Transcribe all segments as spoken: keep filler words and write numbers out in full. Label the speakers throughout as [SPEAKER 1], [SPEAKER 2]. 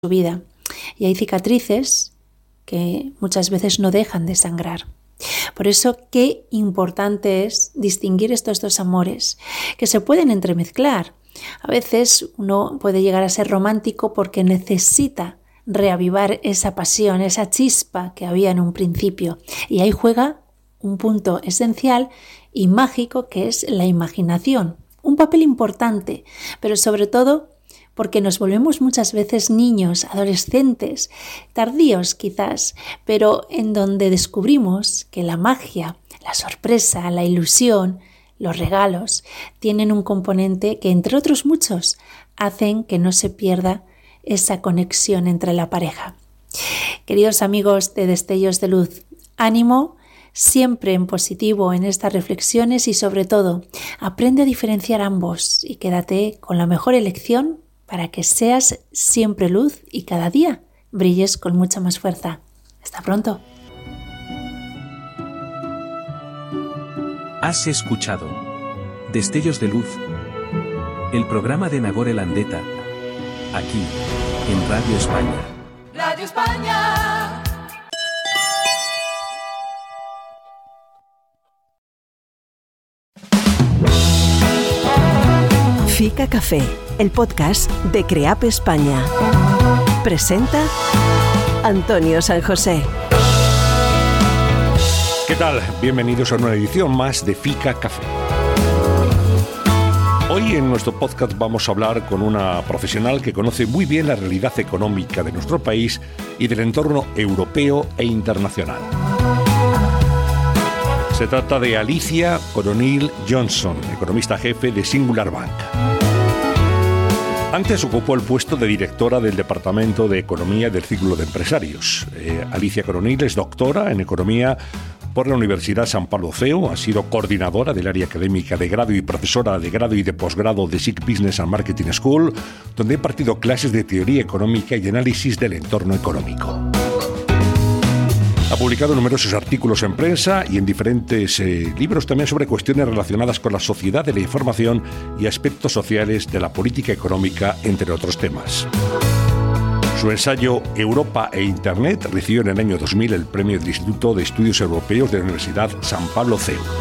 [SPEAKER 1] su vida. Y hay cicatrices que muchas veces no dejan de sangrar. Por eso, qué importante es distinguir estos dos amores, que se pueden entremezclar. A veces uno puede llegar a ser romántico porque necesita reavivar esa pasión, esa chispa que había en un principio. Y ahí juega un punto esencial y mágico que es la imaginación. Un papel importante, pero sobre todo porque nos volvemos muchas veces niños, adolescentes, tardíos quizás, pero en donde descubrimos que la magia, la sorpresa, la ilusión, los regalos tienen un componente que, entre otros muchos, hacen que no se pierda esa conexión entre la pareja. Queridos amigos de Destellos de Luz, ánimo, siempre en positivo en estas reflexiones y sobre todo, aprende a diferenciar ambos y quédate con la mejor elección para que seas siempre luz y cada día brilles con mucha más fuerza. Hasta pronto.
[SPEAKER 2] Has escuchado Destellos de Luz, el programa de Nagore Landeta, aquí, en Radio España.
[SPEAKER 3] Radio España.
[SPEAKER 4] Fica Café, el podcast de CREAP España. Presenta Antonio San José.
[SPEAKER 5] ¿Qué tal? Bienvenidos a una edición más de Fica Café. Hoy en nuestro podcast vamos a hablar con una profesional que conoce muy bien la realidad económica de nuestro país y del entorno europeo e internacional. Se trata de Alicia Coronil Johnson, economista jefe de Singular Bank. Antes ocupó el puesto de directora del Departamento de Economía del Círculo de Empresarios. Eh, Alicia Coronil es doctora en Economía por la Universidad San Pablo C E U, ha sido coordinadora del área académica de grado y profesora de grado y de posgrado de S I C Business and Marketing School, donde ha impartido clases de teoría económica y análisis del entorno económico. Ha publicado numerosos artículos en prensa y en diferentes eh, libros también sobre cuestiones relacionadas con la sociedad de la información y aspectos sociales de la política económica, entre otros temas. Su ensayo Europa e Internet recibió en el año dos mil el premio del Instituto de Estudios Europeos de la Universidad San Pablo C E U.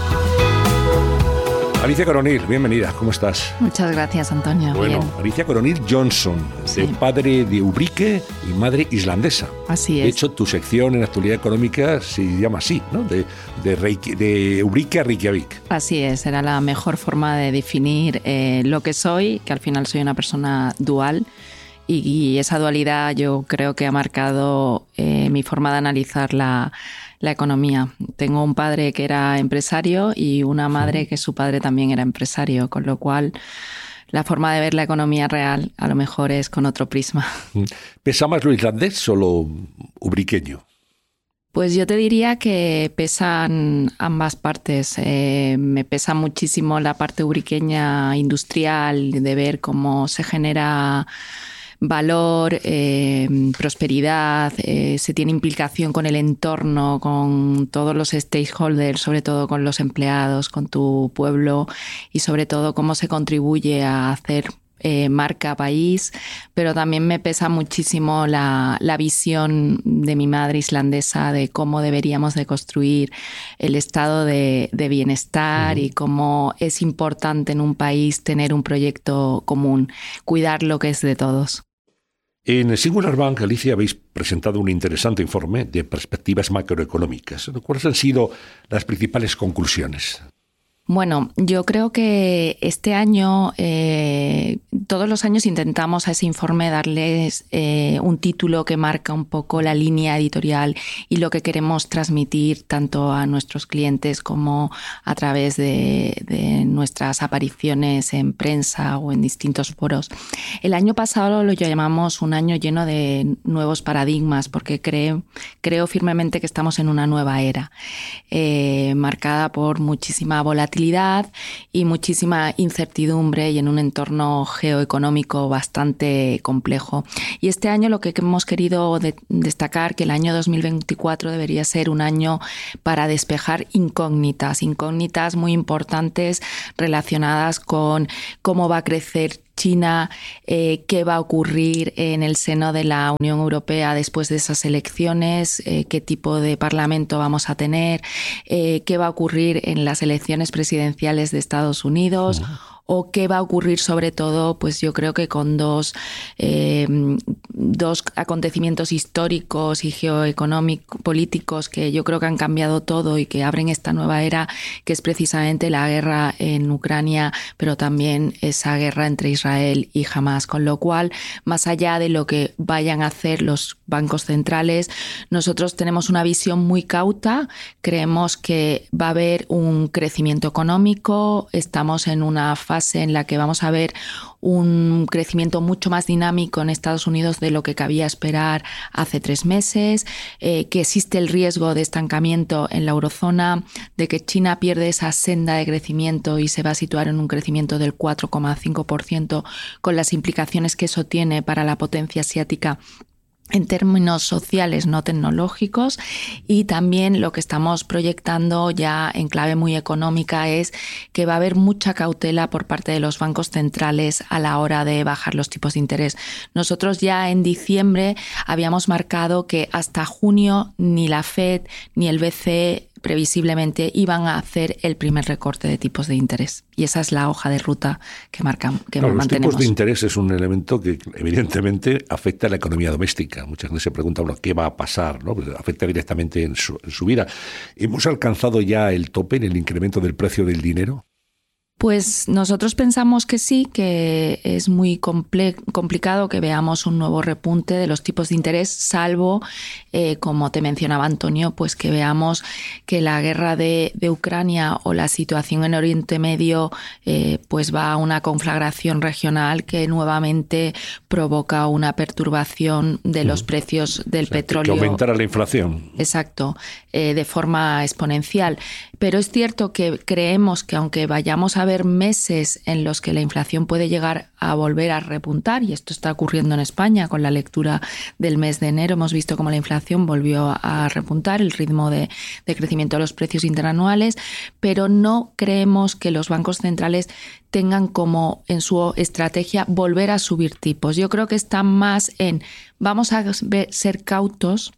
[SPEAKER 5] Alicia Coronil, bienvenida, ¿cómo estás?
[SPEAKER 6] Muchas gracias, Antonio.
[SPEAKER 5] Bueno,
[SPEAKER 6] Bien.
[SPEAKER 5] Alicia Coronil Johnson, sí. De padre de Ubrique y madre islandesa.
[SPEAKER 6] Así es.
[SPEAKER 5] De hecho, tu sección en actualidad económica se llama así, ¿no? De, de, Reiki, de Ubrique a Reykjavik.
[SPEAKER 6] Así es, era la mejor forma de definir eh, lo que soy, que al final soy una persona dual. Y, y esa dualidad yo creo que ha marcado eh, mi forma de analizar la La economía. Tengo un padre que era empresario y una madre que su padre también era empresario, con lo cual la forma de ver la economía real a lo mejor es con otro prisma.
[SPEAKER 5] ¿Pesa más lo islandés o lo ubriqueño?
[SPEAKER 6] Pues yo te diría que pesan ambas partes. Eh, me pesa muchísimo la parte ubriqueña industrial, de ver cómo se genera valor, eh, prosperidad, eh, se tiene implicación con el entorno, con todos los stakeholders, sobre todo con los empleados, con tu pueblo y sobre todo cómo se contribuye a hacer eh, marca país, pero también me pesa muchísimo la, la visión de mi madre islandesa de cómo deberíamos de construir el estado de, de bienestar uh-huh. y cómo es importante en un país tener un proyecto común, cuidar lo que es de todos.
[SPEAKER 5] En Singular Bank, Alicia, habéis presentado un interesante informe de perspectivas macroeconómicas. ¿Cuáles han sido las principales conclusiones?
[SPEAKER 6] Bueno, yo creo que este año, eh, todos los años intentamos a ese informe darles eh, un título que marca un poco la línea editorial y lo que queremos transmitir tanto a nuestros clientes como a través de, de nuestras apariciones en prensa o en distintos foros. El año pasado lo llamamos un año lleno de nuevos paradigmas porque creo, creo firmemente que estamos en una nueva era, eh, marcada por muchísima volatilidad y muchísima incertidumbre y en un entorno geoeconómico bastante complejo. Y este año lo que hemos querido de- destacar que el año dos mil veinticuatro debería ser un año para despejar incógnitas, incógnitas muy importantes relacionadas con cómo va a crecer China, eh, qué va a ocurrir en el seno de la Unión Europea después de esas elecciones, eh, qué tipo de parlamento vamos a tener, eh, qué va a ocurrir en las elecciones presidenciales de Estados Unidos. Uh-huh. O qué va a ocurrir sobre todo, pues yo creo que con dos, eh, dos acontecimientos históricos y geoeconómicos, políticos que yo creo que han cambiado todo y que abren esta nueva era, que es precisamente la guerra en Ucrania, pero también esa guerra entre Israel y Hamás. Con lo cual, más allá de lo que vayan a hacer los bancos centrales, nosotros tenemos una visión muy cauta, creemos que va a haber un crecimiento económico, estamos en una fase en la que vamos a ver un crecimiento mucho más dinámico en Estados Unidos de lo que cabía esperar hace tres meses, eh, que existe el riesgo de estancamiento en la eurozona, de que China pierde esa senda de crecimiento y se va a situar en un crecimiento del cuatro coma cinco por ciento, con las implicaciones que eso tiene para la potencia asiática en términos sociales, no tecnológicos, y también lo que estamos proyectando ya en clave muy económica es que va a haber mucha cautela por parte de los bancos centrales a la hora de bajar los tipos de interés. Nosotros ya en diciembre habíamos marcado que hasta junio ni la Fed ni el B C E previsiblemente iban a hacer el primer recorte de tipos de interés. Y esa es la hoja de ruta que marcamos, que
[SPEAKER 5] claro,
[SPEAKER 6] mantenemos.
[SPEAKER 5] Los tipos de interés es un elemento que evidentemente afecta a la economía doméstica. Muchas veces se preguntan, bueno, ¿qué va a pasar? ¿No? Pues afecta directamente en su, en su vida. ¿Hemos alcanzado ya el tope en el incremento del precio del dinero?
[SPEAKER 6] Pues nosotros pensamos que sí, que es muy comple- complicado que veamos un nuevo repunte de los tipos de interés, salvo, eh, como te mencionaba Antonio, pues que veamos que la guerra de, de Ucrania o la situación en Oriente Medio eh, pues va a una conflagración regional que nuevamente provoca una perturbación de los precios del
[SPEAKER 5] o sea,
[SPEAKER 6] petróleo.
[SPEAKER 5] Que aumentara la inflación.
[SPEAKER 6] Exacto, eh, de forma exponencial. Pero es cierto que creemos que aunque vayamos a ver meses en los que la inflación puede llegar a volver a repuntar, y esto está ocurriendo en España con la lectura del mes de enero, hemos visto cómo la inflación volvió a repuntar, el ritmo de, de crecimiento de los precios interanuales, pero no creemos que los bancos centrales tengan como en su estrategia volver a subir tipos. Yo creo que están más en vamos a ser cautos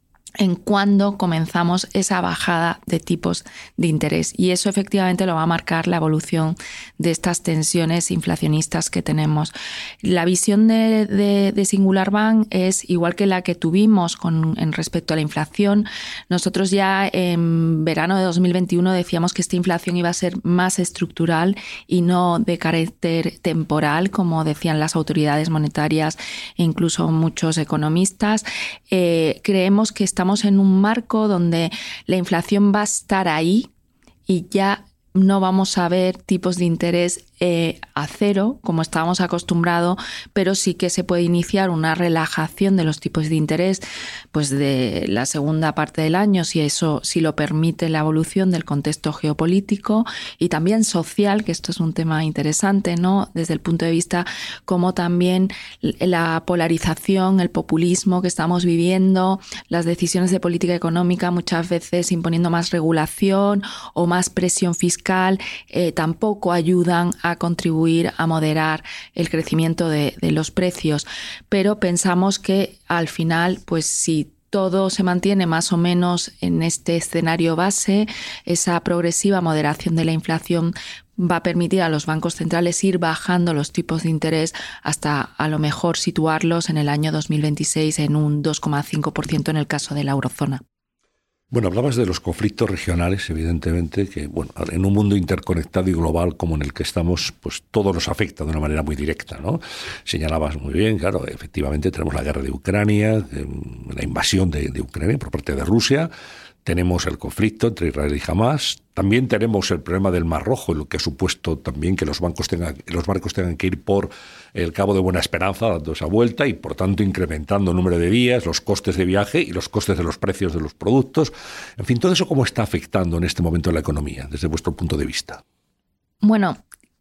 [SPEAKER 6] en cuándo comenzamos esa bajada de tipos de interés. Y eso efectivamente lo va a marcar la evolución de estas tensiones inflacionistas que tenemos. La visión de, de, de Singular Bank es igual que la que tuvimos con, en respecto a la inflación. Nosotros ya en verano de dos mil veintiuno decíamos que esta inflación iba a ser más estructural y no de carácter temporal, como decían las autoridades monetarias e incluso muchos economistas. Eh, creemos que esta Estamos en un marco donde la inflación va a estar ahí y ya no vamos a ver tipos de interés eh, a cero, como estábamos acostumbrados, pero sí que se puede iniciar una relajación de los tipos de interés pues de la segunda parte del año, si eso si lo permite la evolución del contexto geopolítico y también social, que esto es un tema interesante, ¿no? Desde el punto de vista como también la polarización, el populismo que estamos viviendo, las decisiones de política económica muchas veces imponiendo más regulación o más presión fiscal, eh, tampoco ayudan a contribuir a moderar el crecimiento de, de los precios. Pero pensamos que al final, pues si todo se mantiene más o menos en este escenario base, esa progresiva moderación de la inflación va a permitir a los bancos centrales ir bajando los tipos de interés hasta a lo mejor situarlos en el año dos mil veintiséis en un dos coma cinco por ciento en el caso de la eurozona.
[SPEAKER 5] Bueno, hablabas de los conflictos regionales, evidentemente, que bueno, en un mundo interconectado y global como en el que estamos, pues todo nos afecta de una manera muy directa, ¿no? Señalabas muy bien, claro, efectivamente tenemos la guerra de Ucrania, la invasión de, de Ucrania por parte de Rusia, tenemos el conflicto entre Israel y Hamás, también tenemos el problema del Mar Rojo, lo que ha supuesto también que los bancos tengan, los barcos tengan que ir por el Cabo de Buena Esperanza dando esa vuelta y por tanto incrementando el número de días, los costes de viaje y los costes de los precios de los productos. En fin, todo eso cómo está afectando en este momento a la economía desde vuestro punto de vista.
[SPEAKER 6] Bueno,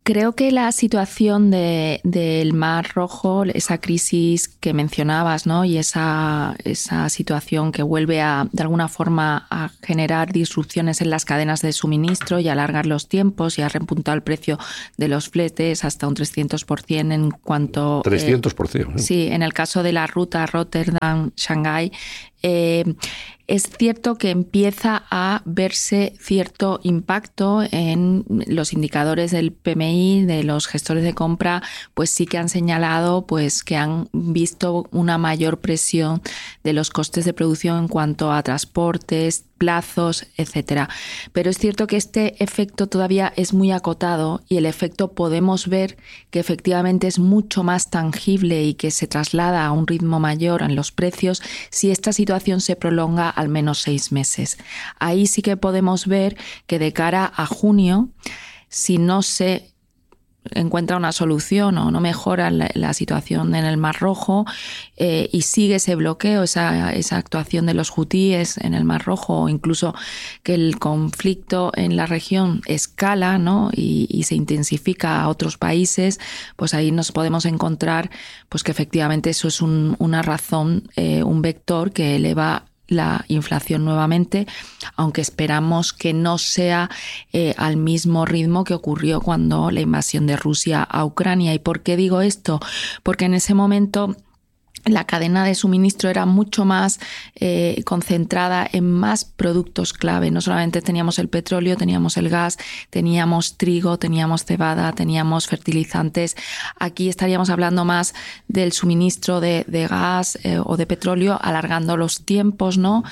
[SPEAKER 6] Creo que la situación de, del Mar Rojo, esa crisis que mencionabas, ¿no? Y esa, esa situación que vuelve a, de alguna forma, a generar disrupciones en las cadenas de suministro y alargar los tiempos y a repuntar el precio de los fletes hasta un trescientos por ciento en cuanto...
[SPEAKER 5] trescientos por ciento.
[SPEAKER 6] Eh, sí, en el caso de la ruta Rotterdam-Shanghái, eh, es cierto que empieza a verse cierto impacto en los indicadores del P M I, de los gestores de compra, pues sí que han señalado pues que han visto una mayor presión de los costes de producción en cuanto a transportes, plazos, etcétera. Pero es cierto que este efecto todavía es muy acotado y el efecto podemos ver que efectivamente es mucho más tangible y que se traslada a un ritmo mayor en los precios si esta situación se prolonga al menos seis meses. Ahí sí que podemos ver que de cara a junio, si no se encuentra una solución o no mejora la, la situación en el Mar Rojo eh, y sigue ese bloqueo, esa, esa actuación de los hutíes en el Mar Rojo, o incluso que el conflicto en la región escala, ¿no? y, y se intensifica a otros países, pues ahí nos podemos encontrar pues que efectivamente eso es un, una razón, eh, un vector que eleva la inflación nuevamente, aunque esperamos que no sea eh, al mismo ritmo que ocurrió cuando la invasión de Rusia a Ucrania. ¿Y por qué digo esto? Porque en ese momento la cadena de suministro era mucho más eh, concentrada en más productos clave. No solamente teníamos el petróleo, teníamos el gas, teníamos trigo, teníamos cebada, teníamos fertilizantes. Aquí estaríamos hablando más del suministro de, de gas eh, o de petróleo, alargando los tiempos, ¿no?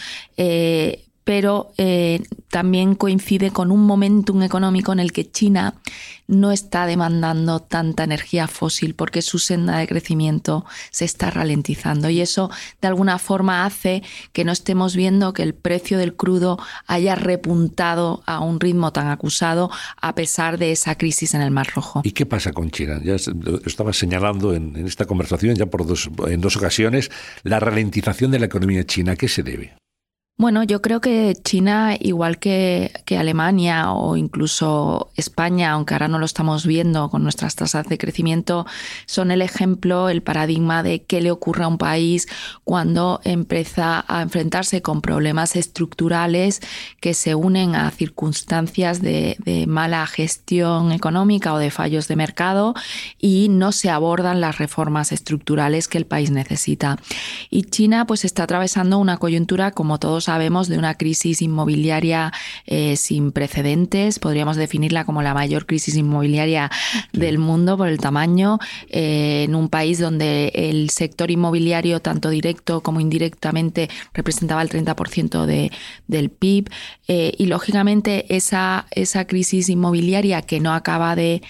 [SPEAKER 6] Eh, pero eh, también coincide con un momentum económico en el que China no está demandando tanta energía fósil porque su senda de crecimiento se está ralentizando, y eso de alguna forma hace que no estemos viendo que el precio del crudo haya repuntado a un ritmo tan acusado a pesar de esa crisis en el Mar Rojo.
[SPEAKER 5] ¿Y qué pasa con China? Ya estaba señalando en, en esta conversación ya por dos, en dos ocasiones la ralentización de la economía china. ¿A qué se debe?
[SPEAKER 6] Bueno, yo creo que China, igual que, que Alemania o incluso España, aunque ahora no lo estamos viendo con nuestras tasas de crecimiento, son el ejemplo, el paradigma de qué le ocurre a un país cuando empieza a enfrentarse con problemas estructurales que se unen a circunstancias de, de mala gestión económica o de fallos de mercado y no se abordan las reformas estructurales que el país necesita. Y China pues está atravesando una coyuntura, como todos sabemos, de una crisis inmobiliaria eh, sin precedentes. Podríamos definirla como la mayor crisis inmobiliaria del mundo por el tamaño, eh, en un país donde el sector inmobiliario, tanto directo como indirectamente, representaba el treinta por ciento de, del P I B. Eh, y, lógicamente, esa, esa crisis inmobiliaria que no acaba de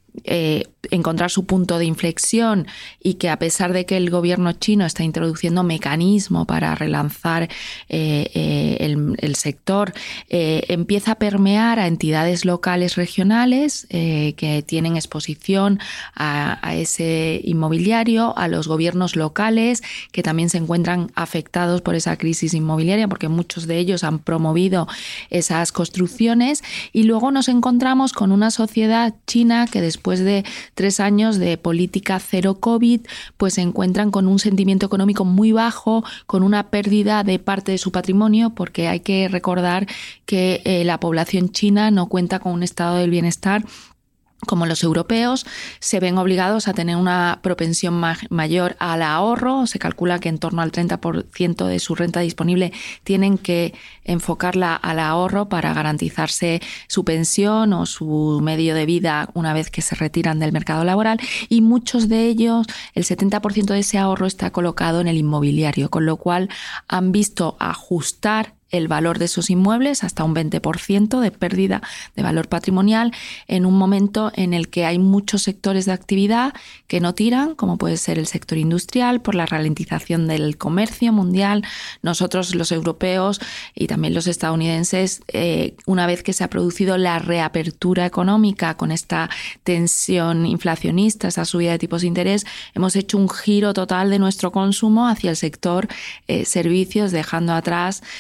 [SPEAKER 6] Eh, encontrar su punto de inflexión y que, a pesar de que el gobierno chino está introduciendo mecanismos para relanzar eh, eh, el, el sector, eh, empieza a permear a entidades locales regionales eh, que tienen exposición a, a ese inmobiliario, a los gobiernos locales que también se encuentran afectados por esa crisis inmobiliaria porque muchos de ellos han promovido esas construcciones, y luego nos encontramos con una sociedad china que, después después de tres años de política cero COVID, pues se encuentran con un sentimiento económico muy bajo, con una pérdida de parte de su patrimonio, porque hay que recordar que eh, la población china no cuenta con un estado del bienestar como los europeos. Se ven obligados a tener una propensión ma- mayor al ahorro. Se calcula que en torno al treinta por ciento de su renta disponible tienen que enfocarla al ahorro para garantizarse su pensión o su medio de vida una vez que se retiran del mercado laboral, y muchos de ellos, el setenta por ciento de ese ahorro está colocado en el inmobiliario, con lo cual han visto ajustar el valor de esos inmuebles hasta un veinte por ciento de pérdida de valor patrimonial en un momento en el que hay muchos sectores de actividad que no tiran, como puede ser el sector industrial, por la ralentización del comercio mundial. Nosotros, los europeos y también los estadounidenses, eh, una vez que se ha producido la reapertura económica con esta tensión inflacionista, esta subida de tipos de interés, hemos hecho un giro total de nuestro consumo hacia el sector eh, servicios, dejando atrás eh,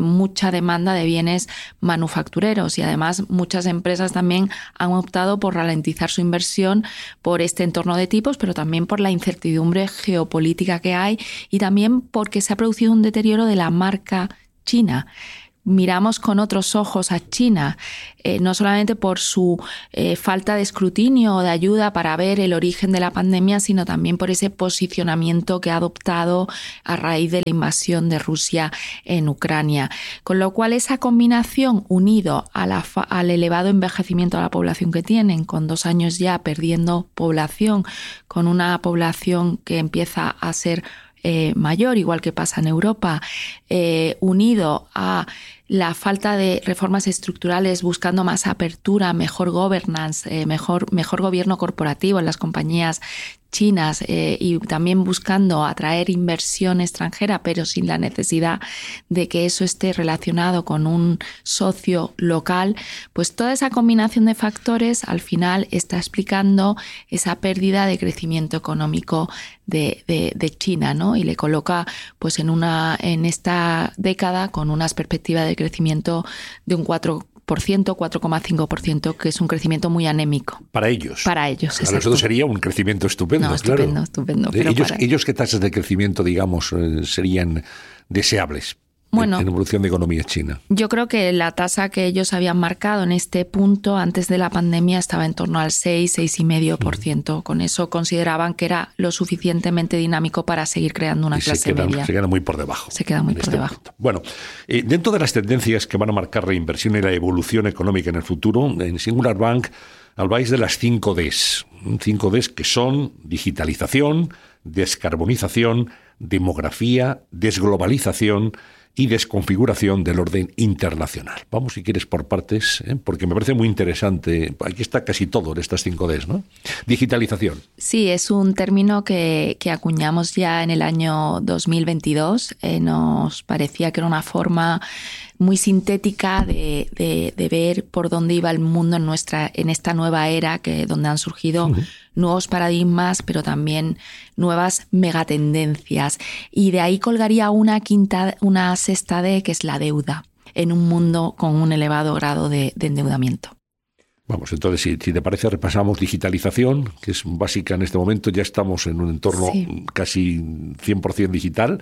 [SPEAKER 6] mucha demanda de bienes manufactureros y además muchas empresas también han optado por ralentizar su inversión por este entorno de tipos, pero también por la incertidumbre geopolítica que hay y también porque se ha producido un deterioro de la marca china. Miramos con otros ojos a China, eh, no solamente por su eh, falta de escrutinio o de ayuda para ver el origen de la pandemia, sino también por ese posicionamiento que ha adoptado a raíz de la invasión de Rusia en Ucrania. Con lo cual, esa combinación, unido a la fa- al elevado envejecimiento de la población que tienen, con dos años ya perdiendo población, con una población que empieza a ser Eh, mayor, igual que pasa en Europa, eh, unido a la falta de reformas estructurales buscando más apertura, mejor governance, eh, mejor, mejor gobierno corporativo en las compañías chinas eh, y también buscando atraer inversión extranjera, pero sin la necesidad de que eso esté relacionado con un socio local, pues toda esa combinación de factores al final está explicando esa pérdida de crecimiento económico de, de, de China, ¿no? Y le coloca pues en una en esta década con unas perspectivas de crecimiento de un cuatro por ciento, cuatro coma cinco por ciento, que es un crecimiento muy anémico.
[SPEAKER 5] Para ellos.
[SPEAKER 6] Para ellos,
[SPEAKER 5] Para nosotros sería un crecimiento estupendo,
[SPEAKER 6] no, estupendo,
[SPEAKER 5] claro.
[SPEAKER 6] estupendo. Pero
[SPEAKER 5] ellos,
[SPEAKER 6] para...
[SPEAKER 5] ellos, ¿qué tasas de crecimiento, digamos, eh, serían deseables?
[SPEAKER 6] Bueno,
[SPEAKER 5] en evolución de economía china.
[SPEAKER 6] Yo creo que la tasa que ellos habían marcado en este punto antes de la pandemia estaba en torno al seis, seis coma cinco por ciento. Con eso consideraban que era lo suficientemente dinámico para seguir creando una
[SPEAKER 5] y
[SPEAKER 6] clase
[SPEAKER 5] se queda,
[SPEAKER 6] media.
[SPEAKER 5] Se queda muy por debajo.
[SPEAKER 6] Se queda muy por
[SPEAKER 5] este
[SPEAKER 6] debajo.
[SPEAKER 5] Momento. Bueno, eh, dentro de las tendencias que van a marcar la inversión y la evolución económica en el futuro, en Singular Bank habláis de las cinco Ds. cinco Ds que son digitalización, descarbonización, demografía, desglobalización y desconfiguración del orden internacional. Vamos, si quieres, por partes, ¿eh? Porque me parece muy interesante. Aquí está casi todo en estas cinco Ds, ¿no? Digitalización.
[SPEAKER 6] Sí, es un término que, que acuñamos ya en el año dos mil veintidós. Eh, nos parecía que era una forma muy sintética de, de, de ver por dónde iba el mundo en nuestra en esta nueva era, que donde han surgido uh-huh. nuevos paradigmas, pero también nuevas megatendencias. Y de ahí colgaría una quinta, una sexta D, que es la deuda, en un mundo con un elevado grado de, de endeudamiento.
[SPEAKER 5] Vamos, entonces, si, si te parece, repasamos digitalización, que es básica en este momento. Ya estamos en un entorno sí. casi cien por ciento digital.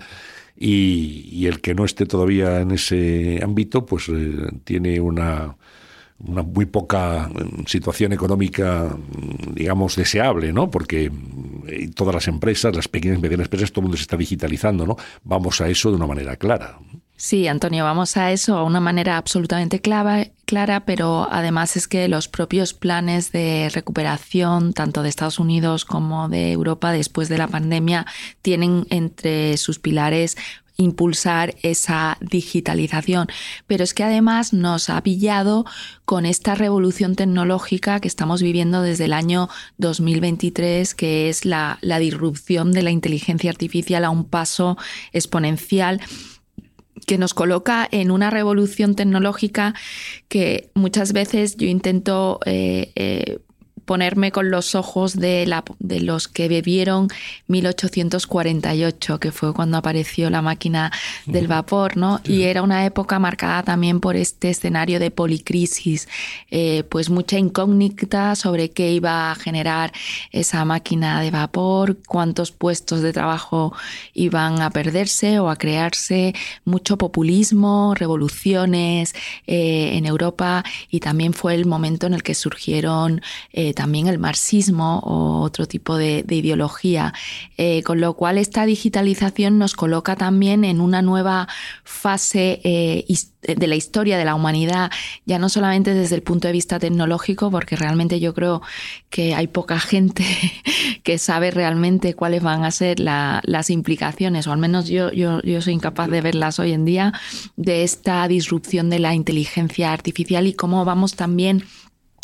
[SPEAKER 5] Y, y el que no esté todavía en ese ámbito, pues eh, tiene una, una muy poca situación económica, digamos, deseable, ¿no? Porque eh, todas las empresas, las pequeñas y medianas empresas, todo el mundo se está digitalizando, ¿no? Vamos a eso de una manera clara.
[SPEAKER 6] Sí, Antonio, vamos a eso a una manera absolutamente clara, clara, pero además es que los propios planes de recuperación, tanto de Estados Unidos como de Europa después de la pandemia, tienen entre sus pilares impulsar esa digitalización. Pero es que además nos ha pillado con esta revolución tecnológica que estamos viviendo desde el año dos mil veintitrés, que es la, la disrupción de la inteligencia artificial a un paso exponencial, que nos coloca en una revolución tecnológica que muchas veces yo intento eh, eh, ponerme con los ojos de, la, de los que vivieron mil ochocientos cuarenta y ocho, que fue cuando apareció la máquina del vapor, ¿no? Y era una época marcada también por este escenario de policrisis, eh, pues mucha incógnita sobre qué iba a generar esa máquina de vapor, cuántos puestos de trabajo iban a perderse o a crearse, mucho populismo, revoluciones eh, en Europa, y también fue el momento en el que surgieron eh, también el marxismo o otro tipo de, de ideología, eh, con lo cual esta digitalización nos coloca también en una nueva fase eh, de la historia de la humanidad, ya no solamente desde el punto de vista tecnológico, porque realmente yo creo que hay poca gente que sabe realmente cuáles van a ser la, las implicaciones, o al menos yo, yo, yo soy incapaz de verlas hoy en día, de esta disrupción de la inteligencia artificial y cómo vamos también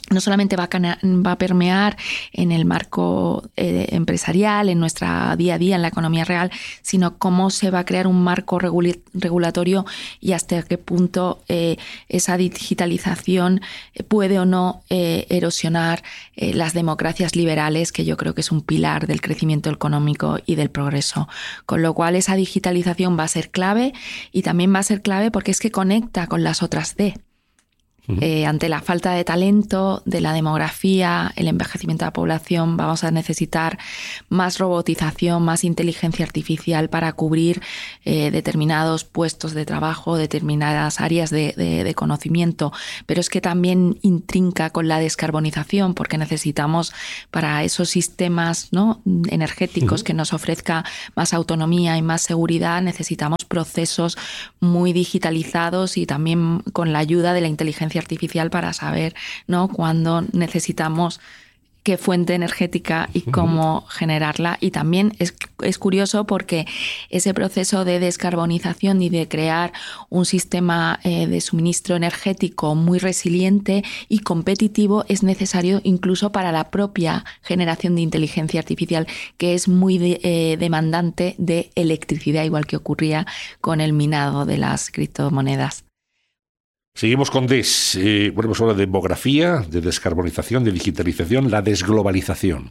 [SPEAKER 6] no solamente va a, cana- va a permear en el marco eh, empresarial, en nuestra día a día, en la economía real, sino cómo se va a crear un marco regula- regulatorio y hasta qué punto eh, esa digitalización puede o no eh, erosionar eh, las democracias liberales, que yo creo que es un pilar del crecimiento económico y del progreso. Con lo cual esa digitalización va a ser clave, y también va a ser clave porque es que conecta con las otras D. Eh, ante la falta de talento, de la demografía, el envejecimiento de la población, vamos a necesitar más robotización, más inteligencia artificial para cubrir eh, determinados puestos de trabajo, determinadas áreas de, de, de conocimiento. Pero es que también intrinca con la descarbonización, porque necesitamos para esos sistemas, ¿no?, energéticos uh-huh. que nos ofrezca más autonomía y más seguridad, necesitamos procesos muy digitalizados y también con la ayuda de la inteligencia artificial para saber, ¿no?, cuándo necesitamos qué fuente energética y cómo generarla. Y también es, es curioso porque ese proceso de descarbonización y de crear un sistema eh, de suministro energético muy resiliente y competitivo es necesario incluso para la propia generación de inteligencia artificial, que es muy de, eh, demandante de electricidad, igual que ocurría con el minado de las criptomonedas.
[SPEAKER 5] Seguimos con DES. Eh, volvemos ahora de demografía, de descarbonización, de digitalización, la desglobalización.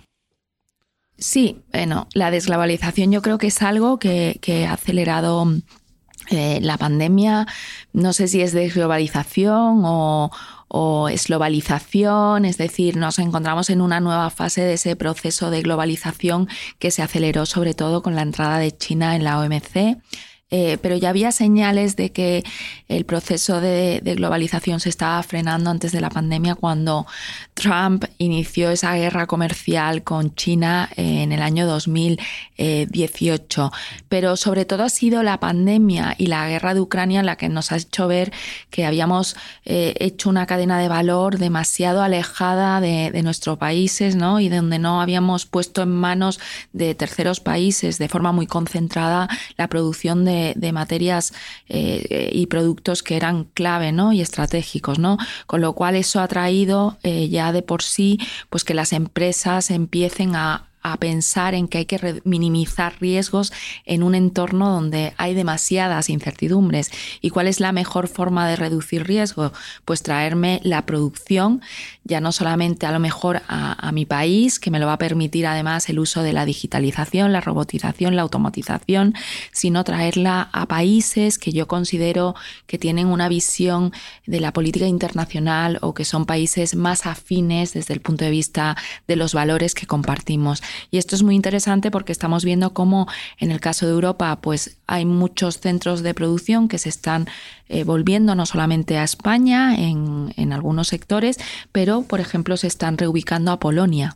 [SPEAKER 6] Sí, bueno, la desglobalización yo creo que es algo que, que ha acelerado eh, la pandemia. No sé si es desglobalización o, o es globalización, es decir, nos encontramos en una nueva fase de ese proceso de globalización que se aceleró sobre todo con la entrada de China en la O M C. Eh, pero ya había señales de que el proceso de, de globalización se estaba frenando antes de la pandemia, cuando Trump inició esa guerra comercial con China en el año dos mil dieciocho. Pero sobre todo ha sido la pandemia y la guerra de Ucrania la que nos ha hecho ver que habíamos eh, hecho una cadena de valor demasiado alejada de, de nuestros países, ¿no?, y donde no habíamos puesto en manos de terceros países de forma muy concentrada la producción de de materias eh, y productos que eran clave, ¿no?, y estratégicos, ¿no? Con lo cual eso ha traído eh, ya de por sí pues que las empresas empiecen a a pensar en que hay que minimizar riesgos en un entorno donde hay demasiadas incertidumbres. ¿Y cuál es la mejor forma de reducir riesgo? Pues traerme la producción, ya no solamente a lo mejor a, a mi país, que me lo va a permitir además el uso de la digitalización, la robotización, la automatización, sino traerla a países que yo considero que tienen una visión de la política internacional o que son países más afines desde el punto de vista de los valores que compartimos. Y esto es muy interesante porque estamos viendo cómo en el caso de Europa pues hay muchos centros de producción que se están eh, volviendo no solamente a España en, en algunos sectores, pero por ejemplo se están reubicando a Polonia.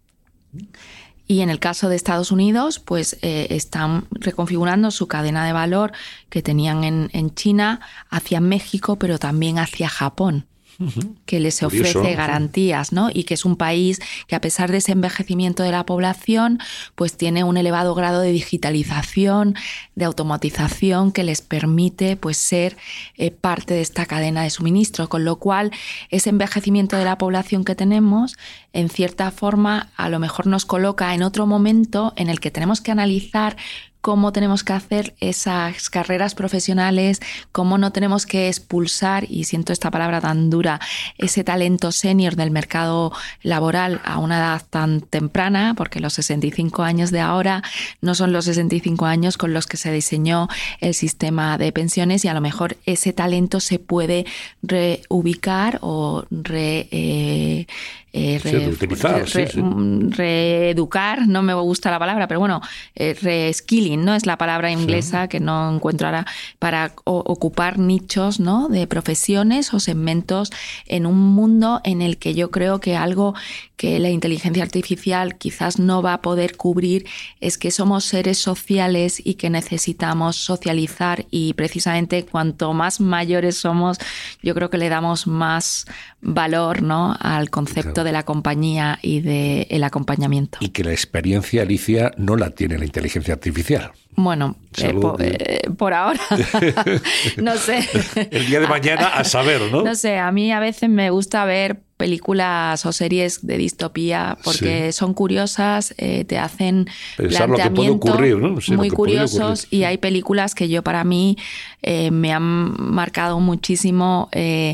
[SPEAKER 6] Y en el caso de Estados Unidos, pues eh, están reconfigurando su cadena de valor que tenían en, en China hacia México, pero también hacia Japón, que les ofrece Curioso. garantías, ¿no? Y que es un país que, a pesar de ese envejecimiento de la población, pues tiene un elevado grado de digitalización, de automatización, que les permite pues ser eh, parte de esta cadena de suministro, con lo cual ese envejecimiento de la población que tenemos, en cierta forma, a lo mejor nos coloca en otro momento en el que tenemos que analizar cómo tenemos que hacer esas carreras profesionales, cómo no tenemos que expulsar, y siento esta palabra tan dura, ese talento senior del mercado laboral a una edad tan temprana, porque los sesenta y cinco años de ahora no son los sesenta y cinco años con los que se diseñó el sistema de pensiones, y a lo mejor ese talento se puede reubicar o re... Eh, Eh, re,
[SPEAKER 5] sí, utilizar,
[SPEAKER 6] re,
[SPEAKER 5] sí, sí.
[SPEAKER 6] reeducar, no me gusta la palabra, pero bueno, eh, reskilling, ¿no? Es la palabra inglesa sí. que no encuentro ahora, para o, ocupar nichos, ¿no?, de profesiones o segmentos en un mundo en el que yo creo que algo que la inteligencia artificial quizás no va a poder cubrir es que somos seres sociales y que necesitamos socializar, y precisamente cuanto más mayores somos, yo creo que le damos más valor, ¿no?, al concepto claro. de la compañía y del acompañamiento.
[SPEAKER 5] Y que la experiencia, Alicia, no la tiene la inteligencia artificial.
[SPEAKER 6] Bueno, eh, por, eh, por ahora, no sé.
[SPEAKER 5] El día de mañana a saber, ¿no?
[SPEAKER 6] No sé, a mí a veces me gusta ver películas o series de distopía porque sí. son curiosas, eh, te hacen
[SPEAKER 5] pensar lo que puede ocurrir, ¿no? Sí,
[SPEAKER 6] muy curiosos ocurrir. Y hay películas que yo para mí eh, me han marcado muchísimo. Eh,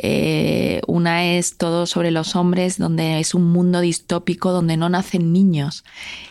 [SPEAKER 6] eh, una es Todo sobre los hombres, donde es un mundo distópico donde no nacen niños.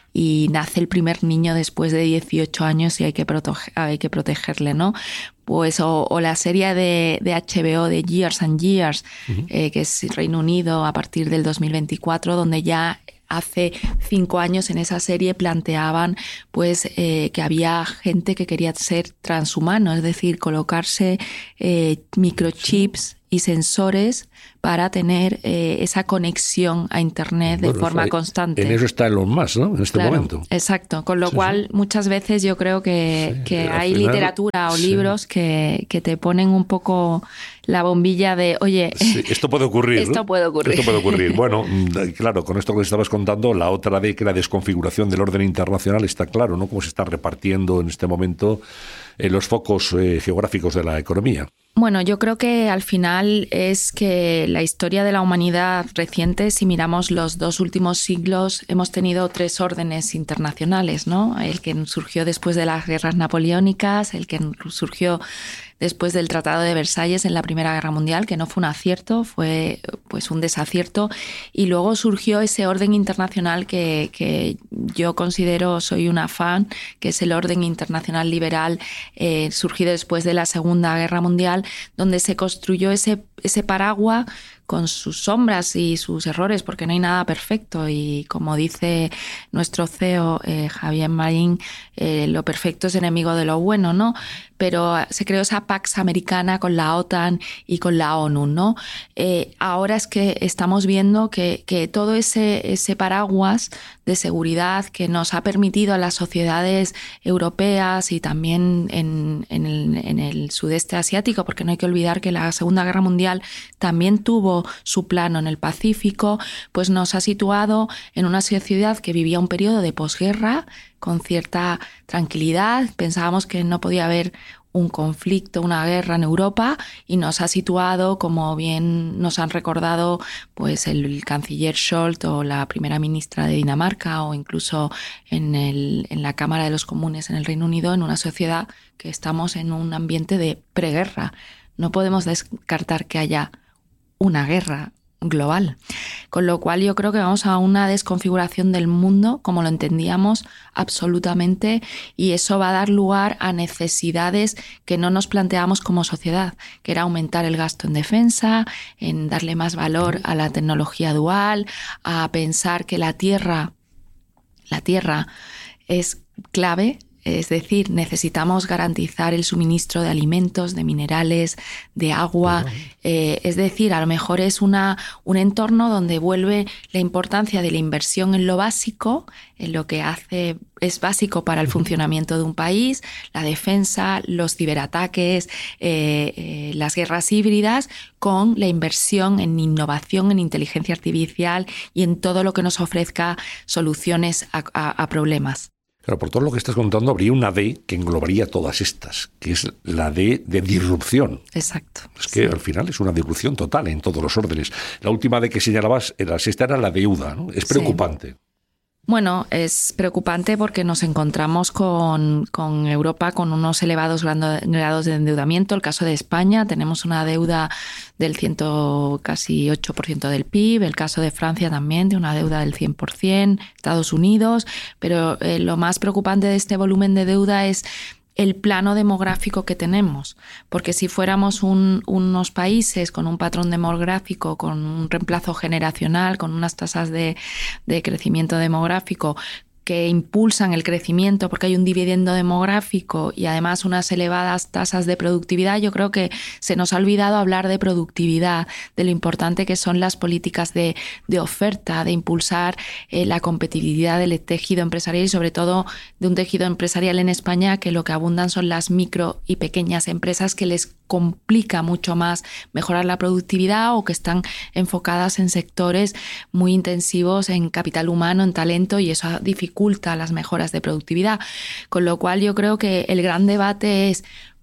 [SPEAKER 6] Y nace el primer niño después de dieciocho años y hay que, proteger, hay que protegerle, ¿no? Pues, o, o la serie de, de H B O de Years and Years, uh-huh. eh, que es Reino Unido a partir del dos mil veinticuatro, donde ya hace cinco años en esa serie planteaban pues eh, que había gente que quería ser transhumano, es decir, colocarse eh, microchips y sensores para tener eh, esa conexión a Internet bueno, de forma
[SPEAKER 5] hay,
[SPEAKER 6] constante.
[SPEAKER 5] En eso está Elon Musk, ¿no? En este
[SPEAKER 6] claro,
[SPEAKER 5] momento.
[SPEAKER 6] Exacto, con lo sí, cual sí. muchas veces yo creo que, sí, que hay final, literatura o sí. libros que, que te ponen un poco la bombilla de, oye,
[SPEAKER 5] sí, esto puede ocurrir.
[SPEAKER 6] Esto
[SPEAKER 5] ¿no?
[SPEAKER 6] puede ocurrir.
[SPEAKER 5] Esto puede ocurrir. Bueno, claro, con esto que estabas contando, la otra de que la desconfiguración del orden internacional está claro, ¿no? Cómo se está repartiendo en este momento eh, los focos eh, geográficos de la economía.
[SPEAKER 6] Bueno, yo creo que al final es que la historia de la humanidad reciente, si miramos los dos últimos siglos, hemos tenido tres órdenes internacionales, ¿no? El que surgió después de las guerras napoleónicas, el que surgió después del Tratado de Versalles en la Primera Guerra Mundial, que no fue un acierto, fue pues un desacierto, y luego surgió ese orden internacional que, que yo considero, soy una fan, que es el orden internacional liberal, eh, surgido después de la Segunda Guerra Mundial, donde se construyó ese, ese paraguas con sus sombras y sus errores, porque no hay nada perfecto. Y como dice nuestro C E O, eh, Javier Marín, eh, lo perfecto es enemigo de lo bueno, ¿no? Pero se creó esa Pax Americana con la OTAN y con la ONU, ¿no? Eh, ahora es que estamos viendo que, que todo ese, ese paraguas de seguridad que nos ha permitido a las sociedades europeas y también en, en, el, en el sudeste asiático, porque no hay que olvidar que la Segunda Guerra Mundial también tuvo su plano en el Pacífico, pues nos ha situado en una sociedad que vivía un periodo de posguerra con cierta tranquilidad. Pensábamos que no podía haber un conflicto, una guerra en Europa, y nos ha situado, como bien nos han recordado pues el canciller Scholz o la primera ministra de Dinamarca, o incluso en, el, en la Cámara de los Comunes en el Reino Unido, en una sociedad que estamos en un ambiente de preguerra. No podemos descartar que haya una guerra global. Con lo cual yo creo que vamos a una desconfiguración del mundo como lo entendíamos absolutamente, y eso va a dar lugar a necesidades que no nos planteamos como sociedad, que era aumentar el gasto en defensa, en darle más valor a la tecnología dual, a pensar que la tierra, la tierra es clave. Es decir, necesitamos garantizar el suministro de alimentos, de minerales, de agua. Eh, es decir, a lo mejor es una, un entorno donde vuelve la importancia de la inversión en lo básico, en lo que hace es básico para el funcionamiento de un país, la defensa, los ciberataques, eh, eh, las guerras híbridas, con la inversión en innovación, en inteligencia artificial y en todo lo que nos ofrezca soluciones a, a, a problemas.
[SPEAKER 5] Pero por todo lo que estás contando, habría una D que englobaría todas estas, que es la D de disrupción.
[SPEAKER 6] Exacto.
[SPEAKER 5] Es que sí. Al final es una disrupción total en todos los órdenes. La última D que señalabas, era, esta era la deuda, ¿no? Es preocupante. Sí.
[SPEAKER 6] Bueno, es preocupante porque nos encontramos con, con Europa con unos elevados grados de endeudamiento. El caso de España, tenemos una deuda del ciento, casi ocho por ciento del P I B. El caso de Francia también, de una deuda del cien por ciento. Estados Unidos. Pero eh, lo más preocupante de este volumen de deuda es el plano demográfico que tenemos, porque si fuéramos un, unos países con un patrón demográfico, con un reemplazo generacional, con unas tasas de, de crecimiento demográfico que impulsan el crecimiento porque hay un dividendo demográfico y además unas elevadas tasas de productividad, yo creo que se nos ha olvidado hablar de productividad, de lo importante que son las políticas de, de oferta, de impulsar eh, la competitividad del tejido empresarial y sobre todo de un tejido empresarial en España que lo que abundan son las micro y pequeñas empresas que les complica mucho más mejorar la productividad o que están enfocadas en sectores muy intensivos en capital humano, en talento, y eso dificulta las mejoras de productividad. Con lo cual yo creo que el gran debate es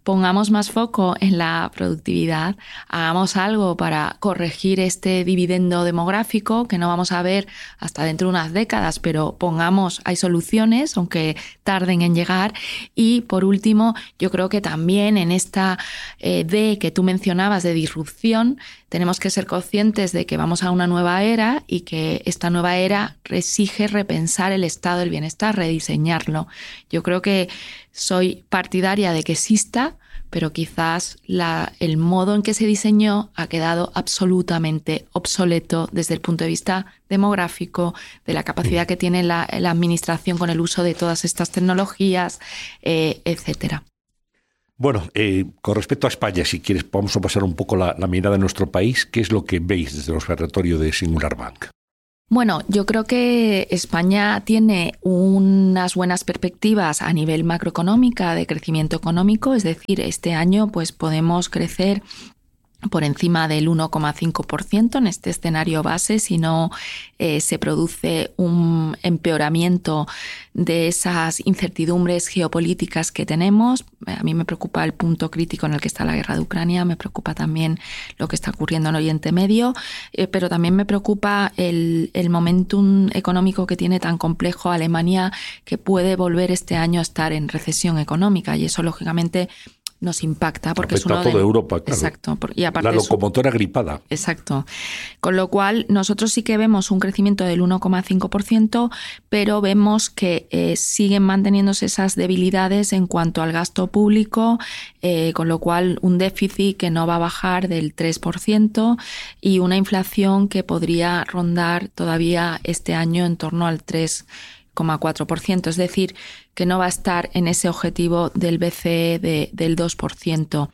[SPEAKER 6] pongamos más foco en la productividad, hagamos algo para corregir este dividendo demográfico que no vamos a ver hasta dentro de unas décadas, pero pongamos, hay soluciones, aunque tarden en llegar. Y por último, yo creo que también en esta eh, D que tú mencionabas de disrupción, tenemos que ser conscientes de que vamos a una nueva era y que esta nueva era exige repensar el estado del bienestar, rediseñarlo. Yo creo que soy partidaria de que exista, pero quizás la, el modo en que se diseñó ha quedado absolutamente obsoleto desde el punto de vista demográfico, de la capacidad que tiene la, la administración con el uso de todas estas tecnologías, eh, etcétera.
[SPEAKER 5] Bueno, eh, con respecto a España, si quieres, vamos a pasar un poco la, la mirada a nuestro país. ¿Qué es lo que veis desde el observatorio de Singular Bank?
[SPEAKER 6] Bueno, yo creo que España tiene unas buenas perspectivas a nivel macroeconómica de crecimiento económico, es decir, este año pues podemos crecer por encima del uno coma cinco por ciento en este escenario base, si no eh, se produce un empeoramiento de esas incertidumbres geopolíticas que tenemos. A mí me preocupa el punto crítico en el que está la guerra de Ucrania, me preocupa también lo que está ocurriendo en Oriente Medio, eh, pero también me preocupa el, el momentum económico que tiene tan complejo Alemania, que puede volver este año a estar en recesión económica, y eso lógicamente nos impacta porque
[SPEAKER 5] afecta
[SPEAKER 6] es uno
[SPEAKER 5] a toda
[SPEAKER 6] de...
[SPEAKER 5] Europa, claro.
[SPEAKER 6] Exacto. Y aparte
[SPEAKER 5] la locomotora
[SPEAKER 6] es...
[SPEAKER 5] gripada.
[SPEAKER 6] Exacto. Con lo cual, nosotros sí que vemos un crecimiento del uno coma cinco por ciento, pero vemos que eh, siguen manteniéndose esas debilidades en cuanto al gasto público, eh, con lo cual un déficit que no va a bajar del tres por ciento y una inflación que podría rondar todavía este año en torno al tres coma cuatro por ciento, es decir, que no va a estar en ese objetivo del B C E de, del dos por ciento.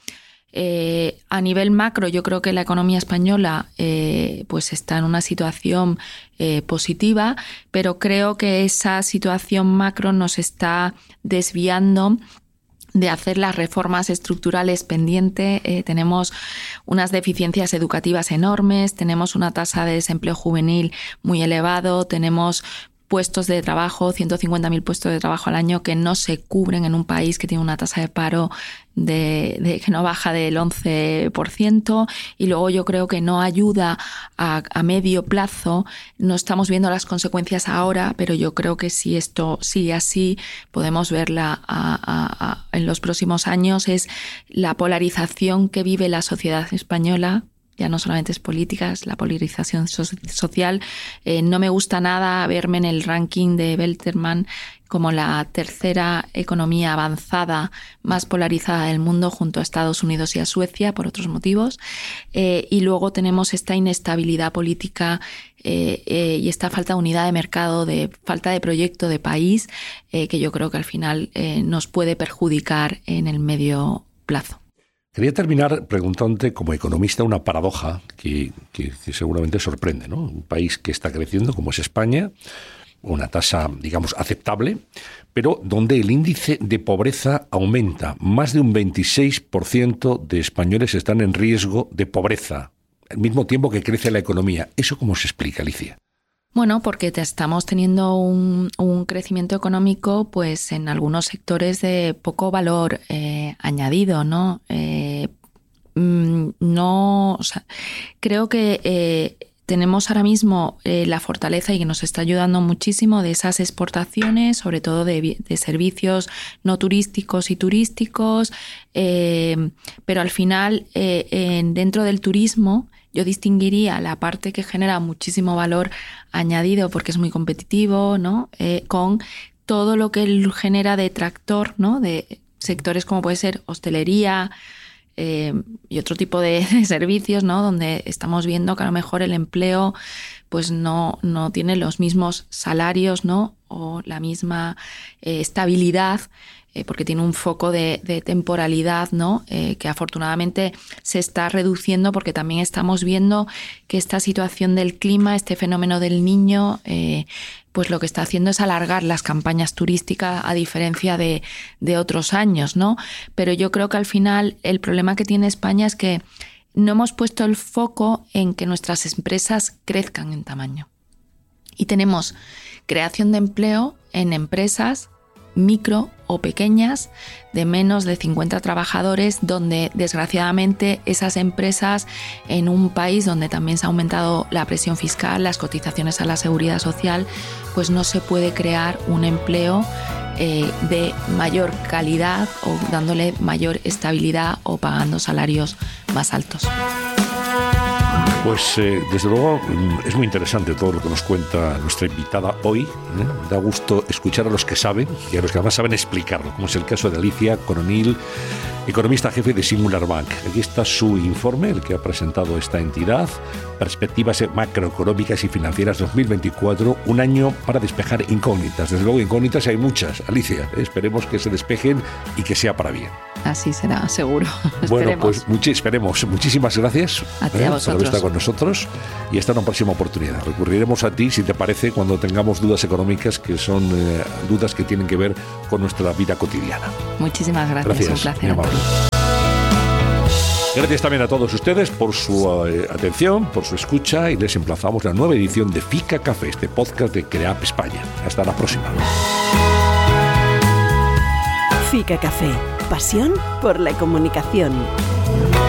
[SPEAKER 6] Eh, a nivel macro, yo creo que la economía española eh, pues está en una situación eh, positiva, pero creo que esa situación macro nos está desviando de hacer las reformas estructurales pendientes. Eh, tenemos unas deficiencias educativas enormes, tenemos una tasa de desempleo juvenil muy elevado, tenemos puestos de trabajo, ciento cincuenta mil puestos de trabajo al año que no se cubren en un país que tiene una tasa de paro de, de que no baja del once por ciento, y luego yo creo que no ayuda a, a medio plazo. No estamos viendo las consecuencias ahora, pero yo creo que si esto sigue así podemos verla a, a, a, en los próximos años. Es la polarización que vive la sociedad española. Ya no solamente es política, es la polarización so- social. Eh, no me gusta nada verme en el ranking de Belterman como la tercera economía avanzada más polarizada del mundo, junto a Estados Unidos y a Suecia, por otros motivos. Eh, y luego tenemos esta inestabilidad política eh, eh, y esta falta de unidad de mercado, de falta de proyecto de país, eh, que yo creo que al final eh, nos puede perjudicar en el medio plazo.
[SPEAKER 5] Quería terminar preguntándote, como economista, una paradoja que, que, que seguramente sorprende, ¿no? Un país que está creciendo, como es España, una tasa, digamos, aceptable, pero donde el índice de pobreza aumenta. Más de un veintiséis por ciento de españoles están en riesgo de pobreza, al mismo tiempo que crece la economía. ¿Eso cómo se explica, Alicia?
[SPEAKER 6] Bueno, porque te estamos teniendo un, un crecimiento económico, pues en algunos sectores de poco valor eh, añadido, ¿no? Eh, no, o sea, creo que eh, tenemos ahora mismo eh, la fortaleza, y que nos está ayudando muchísimo, de esas exportaciones, sobre todo de, de servicios no turísticos y turísticos, eh, pero al final eh, en, dentro del turismo yo distinguiría la parte que genera muchísimo valor añadido porque es muy competitivo, ¿no? Eh, con todo lo que él genera de tractor, ¿no? De sectores como puede ser hostelería eh, y otro tipo de, de servicios, ¿no? Donde estamos viendo que a lo mejor el empleo pues no, no tiene los mismos salarios, ¿no? O la misma eh, estabilidad, Eh, porque tiene un foco de, de temporalidad, ¿no? Eh, que afortunadamente se está reduciendo, porque también estamos viendo que esta situación del clima, este fenómeno del Niño, eh, pues lo que está haciendo es alargar las campañas turísticas, a diferencia de, de otros años, ¿no? Pero yo creo que al final el problema que tiene España es que no hemos puesto el foco en que nuestras empresas crezcan en tamaño. Y tenemos creación de empleo en empresas micro o pequeñas de menos de cincuenta trabajadores, donde desgraciadamente esas empresas, en un país donde también se ha aumentado la presión fiscal, las cotizaciones a la seguridad social, pues no se puede crear un empleo eh, de mayor calidad o dándole mayor estabilidad o pagando salarios más altos.
[SPEAKER 5] Pues eh, desde luego es muy interesante todo lo que nos cuenta nuestra invitada hoy. ¿eh? Da gusto escuchar a los que saben y a los que además saben explicarlo, como es el caso de Alicia Coronil, economista jefe de Singular Bank. Aquí está su informe, el que ha presentado esta entidad, Perspectivas Macroeconómicas y Financieras dos mil veinticuatro, un año para despejar incógnitas. Desde luego incógnitas hay muchas, Alicia. Esperemos que se despejen y que sea para bien.
[SPEAKER 6] Así será, seguro.
[SPEAKER 5] Bueno, pues much- esperemos. Muchísimas gracias
[SPEAKER 6] a ti,
[SPEAKER 5] eh,
[SPEAKER 6] a
[SPEAKER 5] por haber estado con nosotros y hasta una próxima oportunidad. Recurriremos a ti, si te parece, cuando tengamos dudas económicas que son eh, dudas que tienen que ver con nuestra vida cotidiana.
[SPEAKER 6] Muchísimas gracias,
[SPEAKER 5] Gracias,
[SPEAKER 6] un placer.
[SPEAKER 5] muy amable. Gracias también a todos ustedes por su eh, atención, por su escucha y les emplazamos a la nueva edición de Fica Café, este podcast de CREAP España. Hasta la próxima.
[SPEAKER 4] Fica Café, pasión por la comunicación.